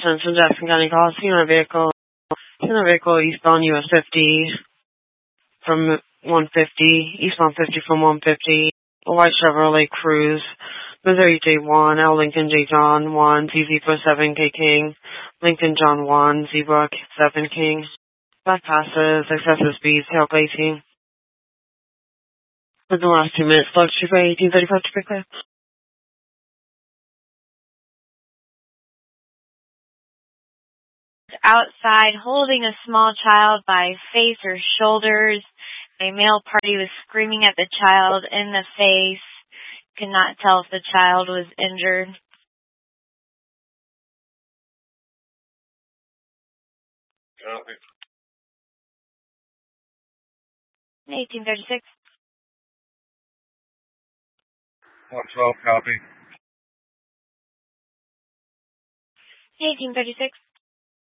Central Jackson County call. Seen a vehicle eastbound US 50 from 150, eastbound 50 from 150. A white Chevrolet Cruze, Missouri J1, L Lincoln J John 1, Z Zebra 7 K King, Lincoln John 1, Zebra 7 King. Back passes, excessive speeds, tailgating. Within the last 2 minutes, Love Trooper 1835 to be clear. Outside holding a small child by face or shoulders. A male party was screaming at the child in the face. Could not tell if the child was injured. Copy. 1836. 112, copy. 1836.